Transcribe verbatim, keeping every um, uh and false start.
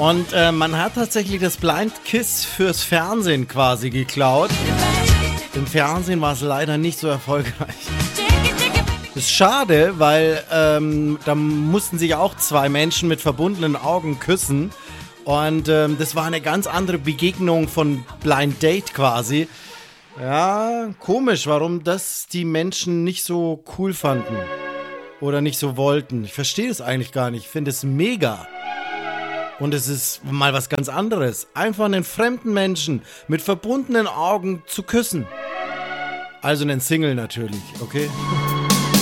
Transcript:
Und äh, man hat tatsächlich das Blind Kiss fürs Fernsehen quasi geklaut. Im Fernsehen war es leider nicht so erfolgreich. Das ist schade, weil ähm, da mussten sich auch zwei Menschen mit verbundenen Augen küssen. Und ähm, das war eine ganz andere Begegnung von Blind Date quasi. Ja, komisch, warum das die Menschen nicht so cool fanden. Oder nicht so wollten. Ich verstehe es eigentlich gar nicht. Ich finde es mega. Und es ist mal was ganz anderes. Einfach einen fremden Menschen mit verbundenen Augen zu küssen. Also einen Single natürlich, okay?